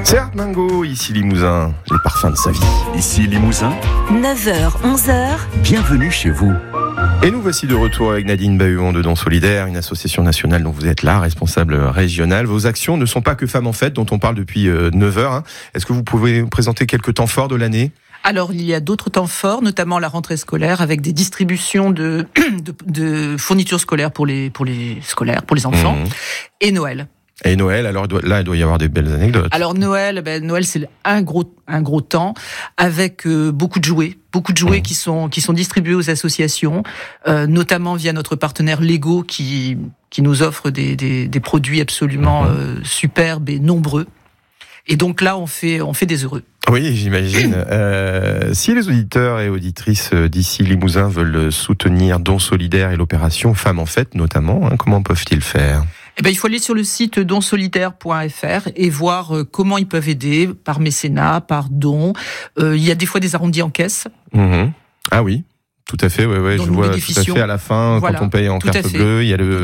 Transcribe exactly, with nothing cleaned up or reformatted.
C'est Art Mingo, ici Limousin, les parfums de sa vie. Ici Limousin, neuf heures, onze heures. Bienvenue chez vous. Et nous voici de retour avec Nadine Bahuon de Don Solidaire, une association nationale dont vous êtes la responsable régionale. Vos actions ne sont pas que Femmes en Fête, dont on parle depuis neuf heures. Hein. Est-ce que vous pouvez nous présenter quelques temps forts de l'année ? Alors, il y a d'autres temps forts, notamment la rentrée scolaire, avec des distributions de, de, de fournitures scolaires pour les, pour les scolaires, pour les enfants, mmh. et Noël. Et Noël, alors là, il doit y avoir des belles anecdotes. Alors Noël, ben, Noël c'est un gros, un gros temps, avec euh, beaucoup de jouets, beaucoup de jouets mmh. qui sont qui sont distribués aux associations, euh, notamment via notre partenaire Lego qui qui nous offre des des, des produits absolument mmh. euh, superbes et nombreux. Et donc là, on fait on fait des heureux. Oui, j'imagine. Euh, si les auditeurs et auditrices d'ici Limousin veulent soutenir Don Solidaire et l'opération Femmes en Fête notamment, hein, comment peuvent-ils faire ? Eh ben, il faut aller sur le site don solidaire point f r et voir euh, comment ils peuvent aider, par mécénat, par don. Euh, il y a des fois des arrondis en caisse. Mmh. Ah oui, tout à fait. Ouais, ouais, je vois tout à fait à la fin, voilà, quand on paye en carte bleue, il y a le,